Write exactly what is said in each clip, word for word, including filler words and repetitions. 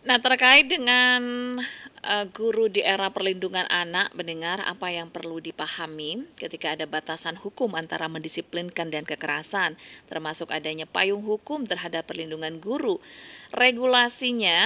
Nah, terkait dengan uh, guru di era perlindungan anak, mendengar apa yang perlu dipahami ketika ada batasan hukum antara mendisiplinkan dan kekerasan, termasuk adanya payung hukum terhadap perlindungan guru. Regulasinya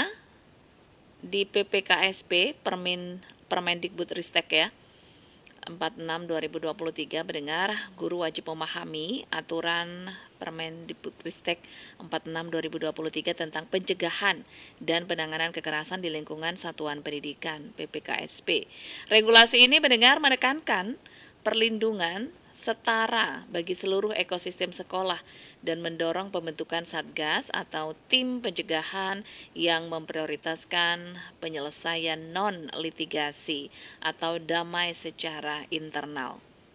di P P K S P, Permin Permendikbudristek ya, empat puluh enam dua ribu dua puluh tiga mendengar guru wajib memahami aturan Permendikbudristek empat puluh enam dua ribu dua puluh tiga tentang pencegahan dan penanganan kekerasan di lingkungan satuan pendidikan P P K S P. Regulasi ini mendengar menekankan perlindungan setara bagi seluruh ekosistem sekolah dan mendorong pembentukan satgas atau tim pencegahan yang memprioritaskan penyelesaian non-litigasi atau damai secara internal.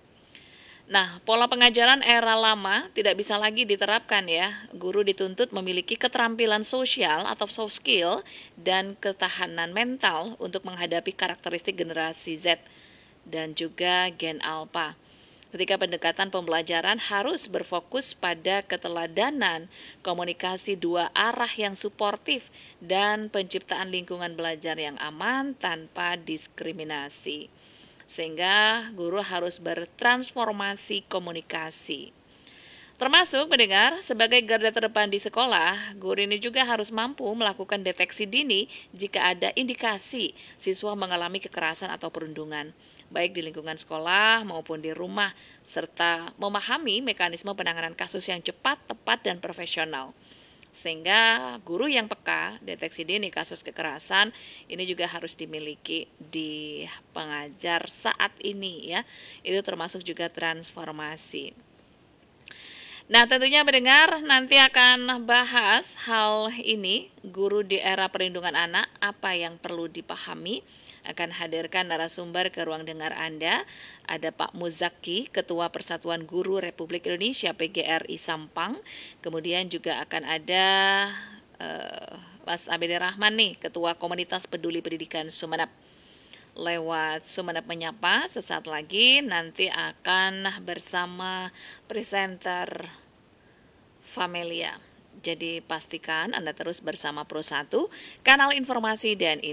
Nah, pola pengajaran era lama tidak bisa lagi diterapkan ya. Guru dituntut memiliki keterampilan sosial atau soft skill dan ketahanan mental untuk menghadapi karakteristik generasi Z dan juga Gen Alpha. Ketika pendekatan pembelajaran harus berfokus pada keteladanan, komunikasi dua arah yang suportif, dan penciptaan lingkungan belajar yang aman tanpa diskriminasi. Sehingga guru harus bertransformasi komunikasi. Termasuk mendengar sebagai garda terdepan di sekolah, guru ini juga harus mampu melakukan deteksi dini jika ada indikasi siswa mengalami kekerasan atau perundungan, baik di lingkungan sekolah maupun di rumah, serta memahami mekanisme penanganan kasus yang cepat, tepat, dan profesional. Sehingga guru yang peka deteksi dini kasus kekerasan ini juga harus dimiliki di pengajar saat ini ya. Itu termasuk juga transformasi. Nah, tentunya mendengar nanti akan bahas hal ini, guru di era perlindungan anak, apa yang perlu dipahami. Akan hadirkan narasumber ke ruang dengar Anda. Ada Pak Muzaki, Ketua Persatuan Guru Republik Indonesia P G R I Sampang. Kemudian juga akan ada uh, Mas Abedi Rahman nih, Ketua Komunitas Peduli Pendidikan Sumeneb. Lewat Sumeneb Menyapa, sesaat lagi nanti akan bersama presenter Familia. Jadi pastikan Anda terus bersama Pro satu, kanal informasi dan